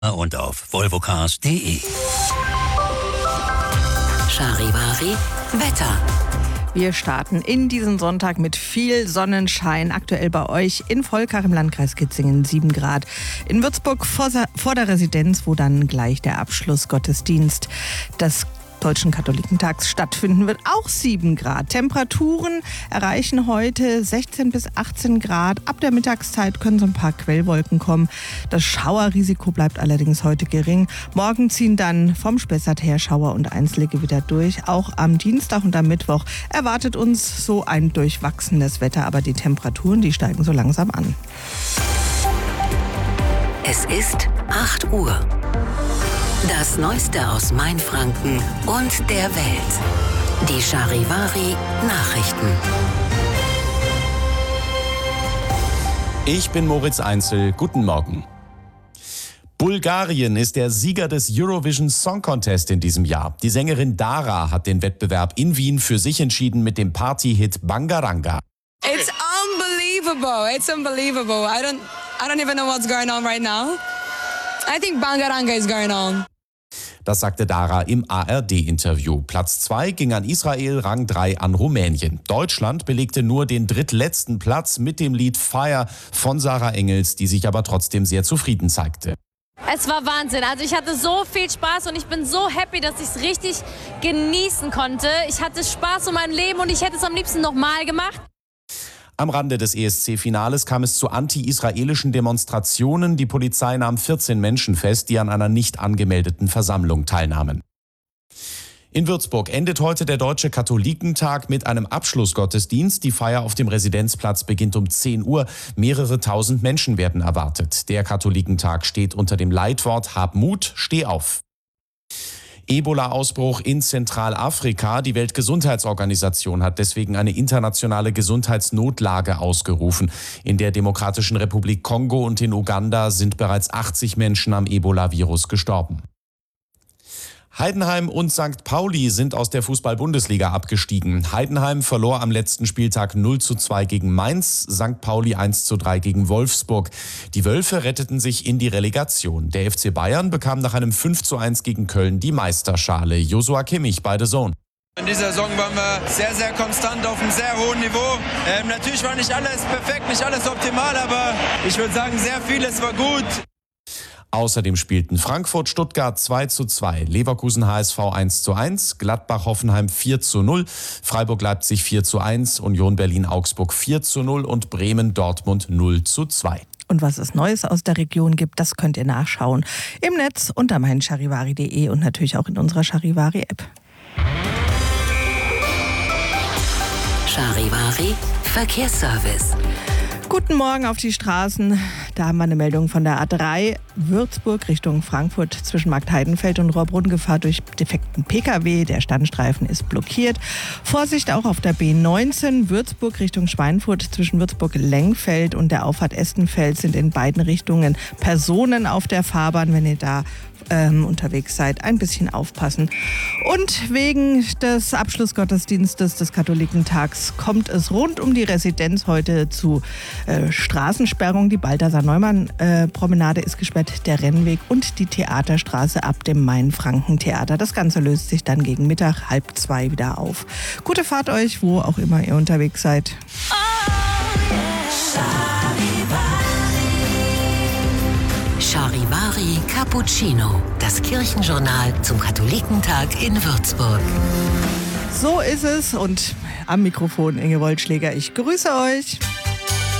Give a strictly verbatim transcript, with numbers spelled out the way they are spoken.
und auf volvocars punkt de. Charivari Wetter. Wir starten in diesen Sonntag mit viel Sonnenschein. Aktuell bei euch in Volkach im Landkreis Kitzingen sieben Grad. In Würzburg vor, vor der Residenz, wo dann gleich der Abschlussgottesdienst des Deutschen Katholikentags stattfinden wird, auch sieben Grad. Temperaturen erreichen heute sechzehn bis achtzehn Grad. Ab der Mittagszeit können so ein paar Quellwolken kommen. Das Schauerrisiko bleibt allerdings heute gering. Morgen ziehen dann vom Spessart her Schauer und einzelne Gewitter durch. Auch am Dienstag und am Mittwoch erwartet uns so ein durchwachsenes Wetter, aber die Temperaturen, die steigen so langsam an. Es ist acht Uhr. Das Neueste aus Mainfranken und der Welt. Die Charivari Nachrichten. Ich bin Moritz Einzel. Guten Morgen. Bulgarien ist der Sieger des Eurovision Song Contest in diesem Jahr. Die Sängerin Dara hat den Wettbewerb in Wien für sich entschieden mit dem Party-Hit Bangaranga. It's unbelievable. It's unbelievable. I don't, I don't even know what's going on right now. I think Bangaranga is going on. Das sagte Dara im A R D-Interview. Platz zwei ging an Israel, Rang drei an Rumänien. Deutschland belegte nur den drittletzten Platz mit dem Lied Fire von Sarah Engels, die sich aber trotzdem sehr zufrieden zeigte. Es war Wahnsinn. Also ich hatte so viel Spaß und ich bin so happy, dass ich es richtig genießen konnte. Ich hatte Spaß um mein Leben und ich hätte es am liebsten nochmal gemacht. Am Rande des E S C-Finales kam es zu anti-israelischen Demonstrationen. Die Polizei nahm vierzehn Menschen fest, die an einer nicht angemeldeten Versammlung teilnahmen. In Würzburg endet heute der Deutsche Katholikentag mit einem Abschlussgottesdienst. Die Feier auf dem Residenzplatz beginnt um zehn Uhr. Mehrere tausend Menschen werden erwartet. Der Katholikentag steht unter dem Leitwort Hab Mut, steh auf. Ebola-Ausbruch in Zentralafrika. Die Weltgesundheitsorganisation hat deswegen eine internationale Gesundheitsnotlage ausgerufen. In der Demokratischen Republik Kongo und in Uganda sind bereits achtzig Menschen am Ebola-Virus gestorben. Heidenheim und Sankt Pauli sind aus der Fußball-Bundesliga abgestiegen. Heidenheim verlor am letzten Spieltag null zu zwei gegen Mainz, Sankt Pauli eins zu drei gegen Wolfsburg. Die Wölfe retteten sich in die Relegation. Der F C Bayern bekam nach einem fünf zu eins gegen Köln die Meisterschale. Joshua Kimmich bei The Zone. In dieser Saison waren wir sehr, sehr konstant auf einem sehr hohen Niveau. Ähm, natürlich war nicht alles perfekt, nicht alles optimal, aber ich würde sagen, sehr vieles war gut. Außerdem spielten Frankfurt-Stuttgart zwei zu zwei, Leverkusen-H S V eins zu eins, Gladbach-Hoffenheim vier zu null, Freiburg-Leipzig vier zu eins, Union Berlin-Augsburg vier zu null und Bremen-Dortmund null zu zwei. Und was es Neues aus der Region gibt, das könnt ihr nachschauen im Netz unter mein charivari punkt de und natürlich auch in unserer Charivari-App. Charivari Verkehrsservice. Guten Morgen auf die Straßen. Da haben wir eine Meldung von der A drei Würzburg Richtung Frankfurt zwischen Marktheidenfeld und Rohrbrunn. Gefahr durch defekten P K W. Der Standstreifen ist blockiert. Vorsicht auch auf der B neunzehn Würzburg Richtung Schweinfurt zwischen Würzburg-Lengfeld und der Auffahrt Estenfeld sind in beiden Richtungen Personen auf der Fahrbahn. Wenn ihr da ähm, unterwegs seid, ein bisschen aufpassen. Und wegen des Abschlussgottesdienstes des Katholikentags kommt es rund um die Residenz heute zu äh, Straßensperrung. Die Balthasar-Neumann-Promenade äh, ist gesperrt, der Rennweg und die Theaterstraße ab dem Main-Franken-Theater. Das Ganze löst sich dann gegen Mittag, halb zwei wieder auf. Gute Fahrt euch, wo auch immer ihr unterwegs seid. Charivari Cappuccino, das Kirchenjournal zum Katholikentag in Würzburg. So ist es und am Mikrofon Inge Woldschläger. Ich grüße euch.